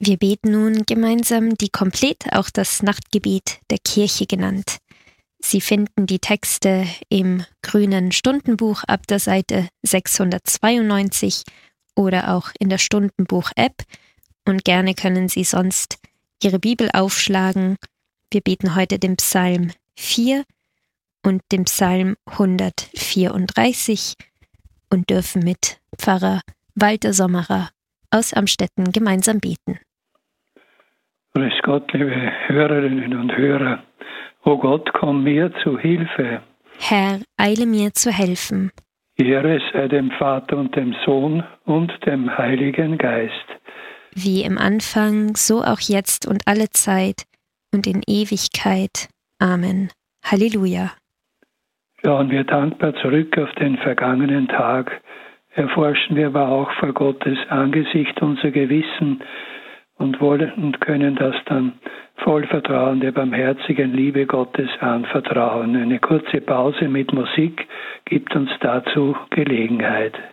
Wir beten nun gemeinsam die Komplett, auch das Nachtgebet der Kirche genannt. Sie finden die Texte im grünen Stundenbuch ab der Seite 692 oder auch in der Stundenbuch-App. Und gerne können Sie sonst Ihre Bibel aufschlagen. Wir beten heute den Psalm 4 und den Psalm 134 und dürfen mit Pfarrer Walter Sommerer aus Amstetten gemeinsam beten. Grüß Gott, liebe Hörerinnen und Hörer. O Gott, komm mir zu Hilfe. Herr, eile mir zu helfen. Ehre sei dem Vater und dem Sohn und dem Heiligen Geist. Wie im Anfang, so auch jetzt und alle Zeit und in Ewigkeit. Amen. Halleluja. Schauen wir dankbar zurück auf den vergangenen Tag. Erforschen wir aber auch vor Gottes Angesicht unser Gewissen und wollen und können das dann voll Vertrauen der barmherzigen Liebe Gottes anvertrauen. Eine kurze Pause mit Musik gibt uns dazu Gelegenheit.